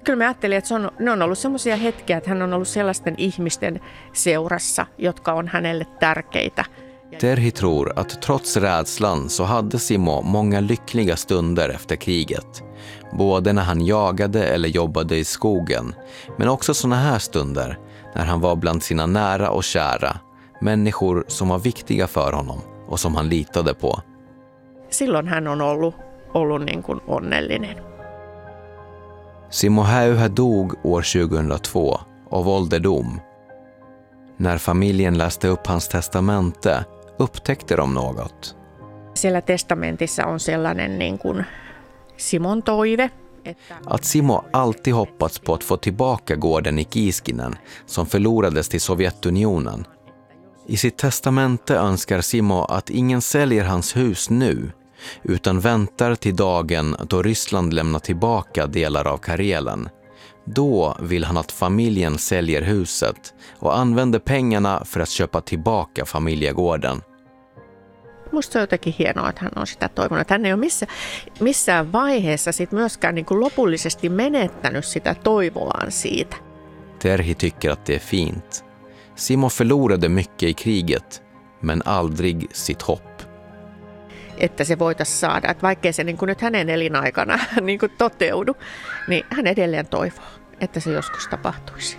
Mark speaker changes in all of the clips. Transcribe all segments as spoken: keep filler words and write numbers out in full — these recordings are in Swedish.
Speaker 1: Kyllä mä ajattelin, että se on, ne on ollut semmoisia hetkiä, että hän on ollut sellaisten ihmisten seurassa, jotka on hänelle tärkeitä.
Speaker 2: Terhi tror att trots rädslan så hade Simo många lyckliga stunder efter kriget. Både när han jagade eller jobbade i skogen, men också såna här stunder när han var bland sina nära och kära, människor som var viktiga för honom och som han litade på.
Speaker 1: Silloin hän on ollut, ollut niin kuin onnellinen.
Speaker 2: Simo Häyhä dog år tjugohundratvå av ålderdom. När familjen läste upp hans testamente upptäckte de något.
Speaker 1: Siellä testamentissa on sellainen niin kuin Simon toive. Että
Speaker 2: Att Simo alltid hoppats på att få tillbaka gården i Kiiskinen som förlorades till Sovjetunionen. I sitt testamente önskar Simo att ingen säljer hans hus nu, utan väntar till dagen då Ryssland lämnar tillbaka delar av Karelen. Då vill han att familjen säljer huset och använder pengarna för att köpa tillbaka familjegården.
Speaker 1: musta se on jotenkin hienoa, että hän on sitä toivonut. Hän ei ole missä, missään vaiheessa sit myöskään niin kuin lopullisesti menettänyt sitä toivoaan siitä.
Speaker 2: Terhi tycker att det är fint. Simo förlorade mycket i kriget, men aldrig sitt hopp.
Speaker 1: Että se voitaisiin saada. Että vaikkei se niin kuin nyt hänen elinaikana niin kuin toteudu, niin hän edelleen toivoo, että se joskus tapahtuisi.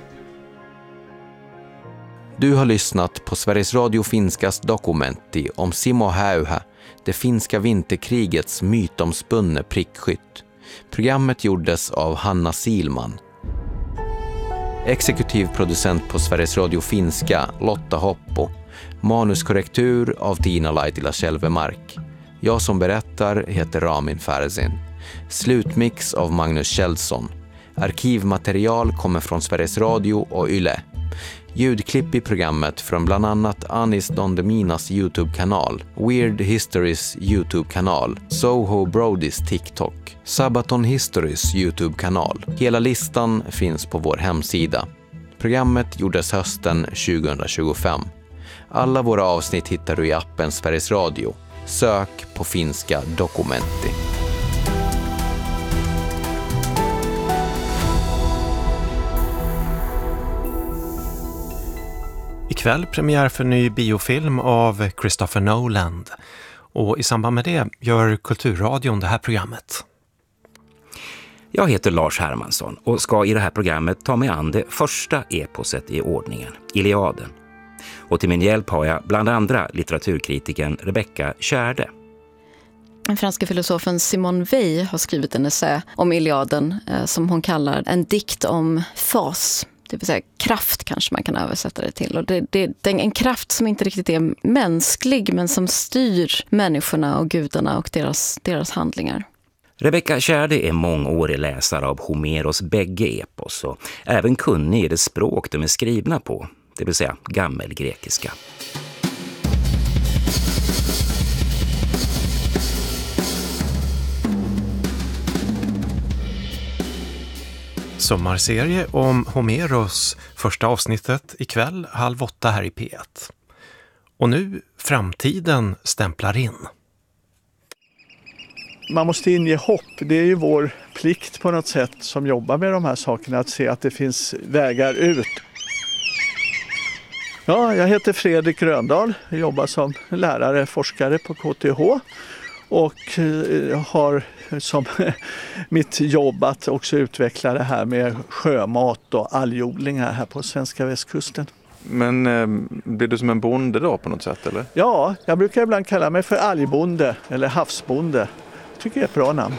Speaker 2: Du har lyssnat på Sveriges Radio Finskas dokumenti om Simo Häyhä, det finska vinterkrigets mytomspunne prickskytt. Programmet gjordes av Hanna Silman. Exekutiv producent på Sveriges Radio Finska, Lotta Hoppo. Manuskorrektur av Tina Laitila Kjellvemark. Jag som berättar heter Ramin Färzin. Slutmix av Magnus Kjellson. Arkivmaterial kommer från Sveriges Radio och Yle. Ljudklipp i programmet från bland annat Anis Don Deminas YouTube-kanal, Weird Histories YouTube-kanal, Soho Brodys TikTok, Sabaton Histories YouTube-kanal. Hela listan finns på vår hemsida. Programmet gjordes hösten tjugohundratjugofem. Alla våra avsnitt hittar du i appen Sveriges Radio. Sök på finska dokumenti.
Speaker 3: Ikväll premiär för ny biofilm av Christopher Nolan. Och i samband med det gör Kulturradion det här programmet.
Speaker 4: Jag heter Lars Hermansson och ska i det här programmet ta mig an det första eposet i ordningen, Iliaden. Och till min hjälp har jag bland andra litteraturkritiken Rebecca Tjärde.
Speaker 5: Den franska filosofen Simone Weil har skrivit en essä om Iliaden eh, som hon kallar en dikt om fas. Det vill säga kraft kanske man kan översätta det till. Och det, det, det är en kraft som inte riktigt är mänsklig men som styr människorna och gudarna och deras, deras handlingar.
Speaker 4: Rebecca Tjärde är mångårig läsare av Homeros bägge epos och även kunnig i det språk de är skrivna på, det vill säga gammelgrekiska.
Speaker 3: Sommarserie om Homeros, första avsnittet ikväll halv åtta här i P ett. Och nu framtiden stämplar in.
Speaker 6: Man måste inge hopp. Det är ju vår plikt på något sätt som jobbar med de här sakerna att se att det finns vägar ut. Ja, jag heter Fredrik Röndahl. Jag jobbar som lärare, forskare på K T H och har som mitt jobb att också utveckla det här med sjömat och algodlingar här på svenska västkusten.
Speaker 7: Men eh, blir du som en bonde då på något sätt eller?
Speaker 6: Ja, jag brukar ibland kalla mig för algbonde eller havsbonde. Tycker jag är ett bra namn.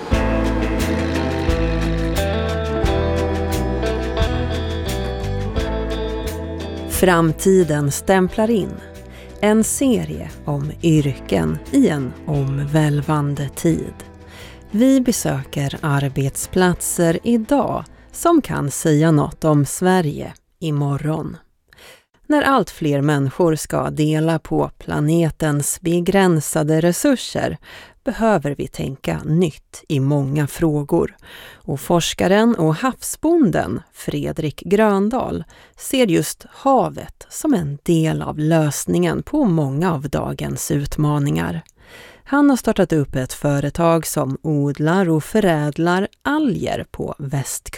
Speaker 8: Framtiden stämplar in. En serie om yrken i en omvälvande tid. Vi besöker arbetsplatser idag som kan säga något om Sverige imorgon. När allt fler människor ska dela på planetens begränsade resurser behöver vi tänka nytt i många frågor. Och forskaren och havsbonden Fredrik Gröndahl ser just havet som en del av lösningen på många av dagens utmaningar. Han har startat upp ett företag som odlar och förädlar alger på västkusten.